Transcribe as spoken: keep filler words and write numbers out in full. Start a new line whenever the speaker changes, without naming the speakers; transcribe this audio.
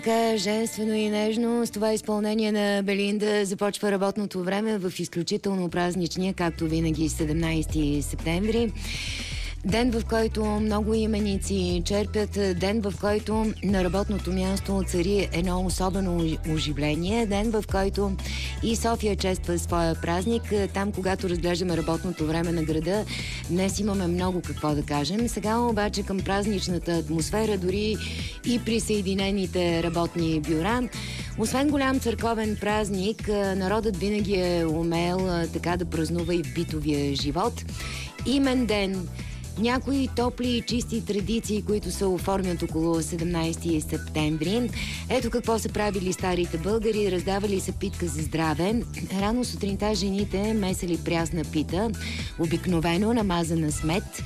Така женствено и нежно, с това изпълнение на Белинда започва работното време в изключително празничния, както винаги, седемнайсети септември. Ден, в който много именици черпят, ден, в който на работното място цари едно особено оживление, ден, в който и София чества своя празник. Там, когато разглеждаме работното време на града, днес имаме много какво да кажем. Сега обаче към празничната атмосфера, дори и присъединените работни бюра. Освен голям църковен празник, народът винаги е умел така да празнува и в битовия живот. Имен ден, някои топли и чисти традиции, които се оформят около седемнайсети септември. Ето какво са правили старите българи. Раздавали са питка за здраве. Рано сутринта жените месели прясна пита, обикновено намазана с мед.